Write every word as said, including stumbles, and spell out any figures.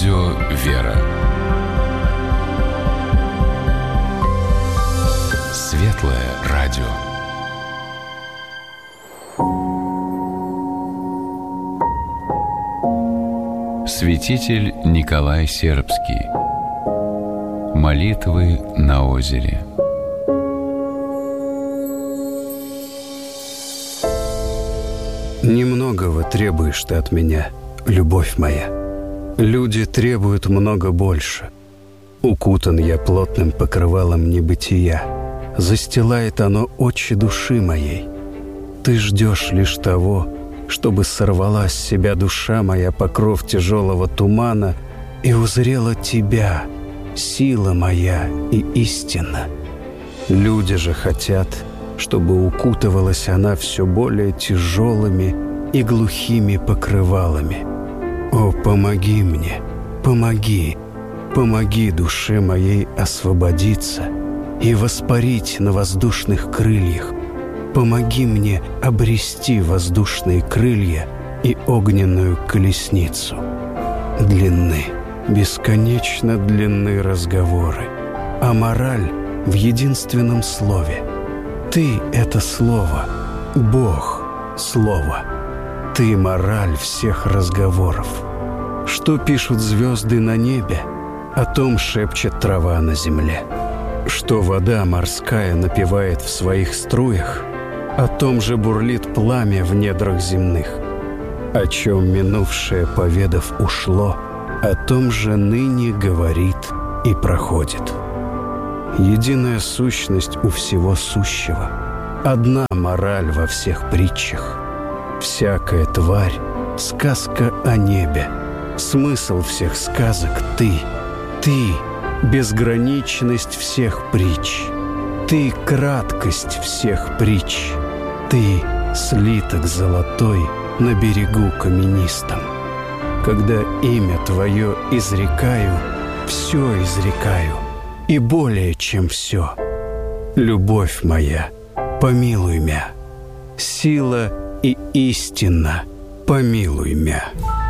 Радио «Вера». Светлое радио. Святитель Николай Сербский. Молитвы на озере. Немногого требуешь ты от меня, любовь моя. Люди требуют много больше. Укутан я плотным покрывалом небытия. Застилает оно очи души моей. Ты ждешь лишь того, чтобы сорвала с себя душа моя покров тяжелого тумана и узрела тебя, сила моя и истина. Люди же хотят, чтобы укутывалась она все более тяжелыми и глухими покрывалами. О, помоги мне, помоги, помоги душе моей освободиться и воспарить на воздушных крыльях. Помоги мне обрести воздушные крылья и огненную колесницу. Длинны, бесконечно длинны разговоры, а мораль в единственном слове. Ты — это слово, Бог — слово. Ты — мораль всех разговоров. Что пишут звезды на небе, о том шепчет трава на земле. Что вода морская напевает в своих струях, о том же бурлит пламя в недрах земных. О чем минувшее, поведав, ушло, о том же ныне говорит и проходит. Единая сущность у всего сущего, одна мораль во всех притчах. Всякая тварь — сказка о небе, смысл всех сказок — ты. Ты — безграничность всех притч. Ты — краткость всех притч. Ты — слиток золотой на берегу каменистом. Когда имя твое изрекаю, все изрекаю, и более, чем все. Любовь моя, помилуй мя. Сила и истина, помилуй мя.